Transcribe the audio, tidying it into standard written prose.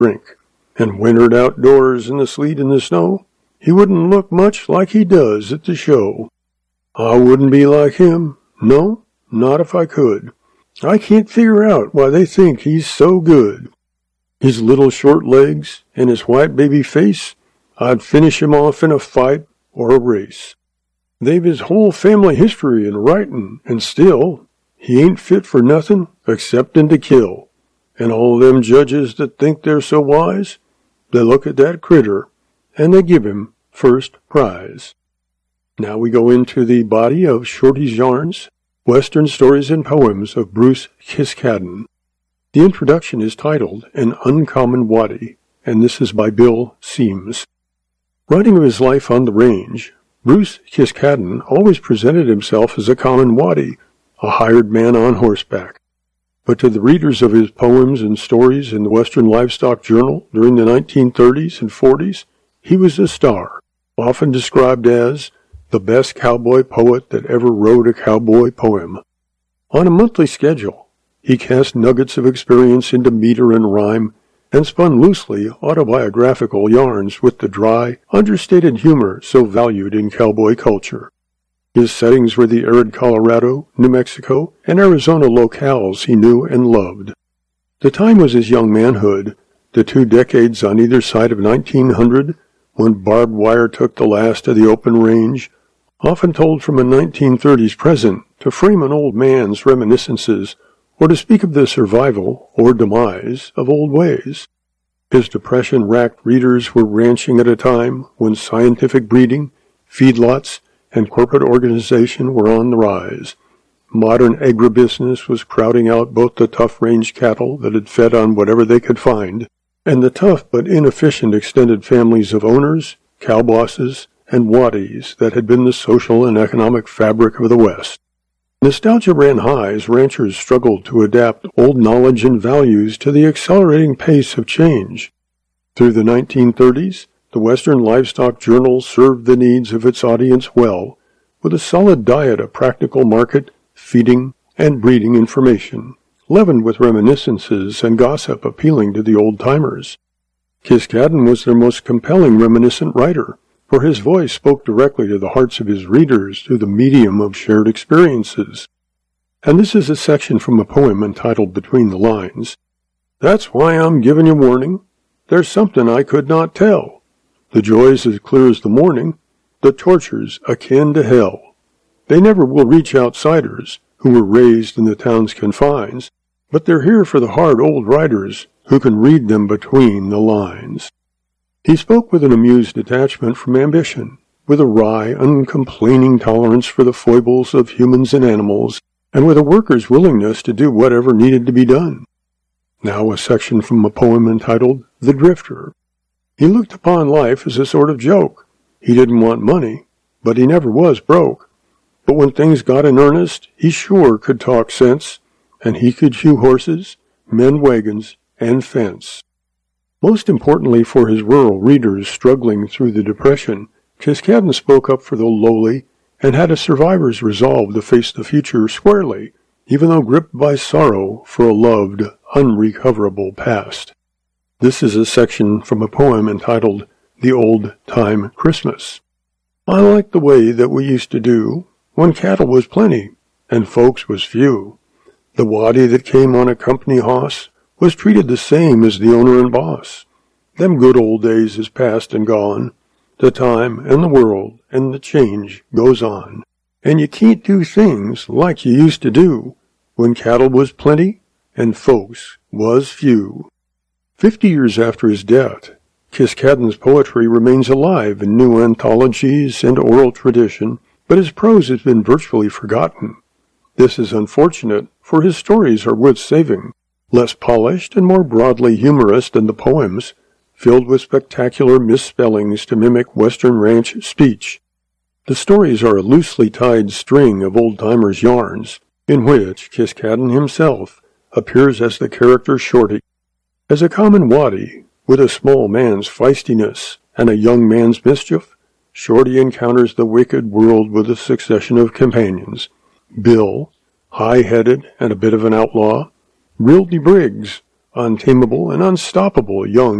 drink. And wintered outdoors in the sleet and the snow, he wouldn't look much like he does at the show. I wouldn't be like him. No, not if I could. I can't figure out why they think he's so good. His little short legs and his white baby face, I'd finish him off in a fight or a race. They've his whole family history in writin', and still, he ain't fit for nothin' exceptin' to kill. And all them judges that think they're so wise, they look at that critter, and they give him first prize. Now we go into the body of Shorty's Yarns, Western Stories and Poems of Bruce Kiskadden. The introduction is titled An Uncommon Waddy, and this is by Bill Seams. Writing of his life on the range, Bruce Kiskadden always presented himself as a common waddy, a hired man on horseback. But to the readers of his poems and stories in the Western Livestock Journal during the 1930s and 40s, he was a star, often described as the best cowboy poet that ever wrote a cowboy poem. On a monthly schedule, he cast nuggets of experience into meter and rhyme, and spun loosely autobiographical yarns with the dry, understated humor so valued in cowboy culture. His settings were the arid Colorado, New Mexico, and Arizona locales he knew and loved. The time was his young manhood, the 2 decades on either side of 1900, when barbed wire took the last of the open range, often told from a 1930s present to frame an old man's reminiscences or to speak of the survival or demise of old ways. His depression-racked readers were ranching at a time when scientific breeding, feedlots, and corporate organization were on the rise. Modern agribusiness was crowding out both the tough range cattle that had fed on whatever they could find, and the tough but inefficient extended families of owners, cow bosses, and waddies that had been the social and economic fabric of the West. Nostalgia ran high as ranchers struggled to adapt old knowledge and values to the accelerating pace of change. Through the 1930s, the Western Livestock Journal served the needs of its audience well, with a solid diet of practical market, feeding, and breeding information, leavened with reminiscences and gossip appealing to the old-timers. Kiskadden was their most compelling reminiscent writer, for his voice spoke directly to the hearts of his readers through the medium of shared experiences. And this is a section from a poem entitled Between the Lines. That's why I'm giving you warning. There's something I could not tell. The joys as clear as the morning, the tortures akin to hell. They never will reach outsiders who were raised in the town's confines, but they're here for the hard old writers who can read them between the lines. He spoke with an amused detachment from ambition, with a wry, uncomplaining tolerance for the foibles of humans and animals, and with a worker's willingness to do whatever needed to be done. Now a section from a poem entitled The Drifter. He looked upon life as a sort of joke. He didn't want money, but he never was broke. But when things got in earnest, he sure could talk sense, and he could shoe horses, mend wagons, and fence. Most importantly for his rural readers struggling through the Depression, Kiskadden spoke up for the lowly and had a survivor's resolve to face the future squarely, even though gripped by sorrow for a loved, unrecoverable past. This is a section from a poem entitled The Old Time Christmas. I like the way that we used to do when cattle was plenty and folks was few. The waddy that came on a company hoss was treated the same as the owner and boss. Them good old days is past and gone. The time and the world and the change goes on. And you can't do things like you used to do when cattle was plenty and folks was few. 50 years after his death, Kiskadden's poetry remains alive in new anthologies and oral tradition, but his prose has been virtually forgotten. This is unfortunate, for his stories are worth saving. Less polished and more broadly humorous than the poems, filled with spectacular misspellings to mimic Western ranch speech. The stories are a loosely tied string of old-timers' yarns, in which Kiskadden himself appears as the character Shorty. As a common waddy, with a small man's feistiness and a young man's mischief, Shorty encounters the wicked world with a succession of companions. Bill, high-headed and a bit of an outlaw, Rildy Briggs, untamable and unstoppable young